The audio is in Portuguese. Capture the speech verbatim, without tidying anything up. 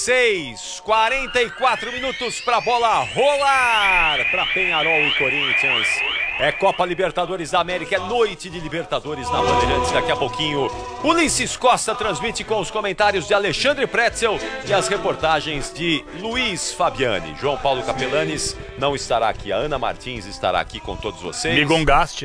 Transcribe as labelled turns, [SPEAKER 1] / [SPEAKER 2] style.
[SPEAKER 1] seis, quarenta e quatro minutos para a bola rolar para Penharol e Corinthians. É Copa Libertadores da América, é noite de Libertadores na Bandeirantes. Daqui a pouquinho, Ulisses Costa transmite com os comentários de Alexandre Pretzel e as reportagens de Luiz Fabiani. João Paulo Capelanes não estará aqui, a Ana Martins estará aqui com todos vocês.
[SPEAKER 2] Me gongaste.